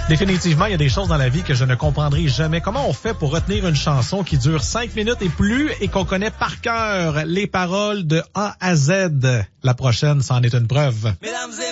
Définitivement, il y a des choses dans la vie que je ne comprendrai jamais. Comment on fait pour retenir une chanson qui dure 5 minutes et plus et qu'on connaît par cœur les paroles de A à Z? La prochaine, c'en est une preuve.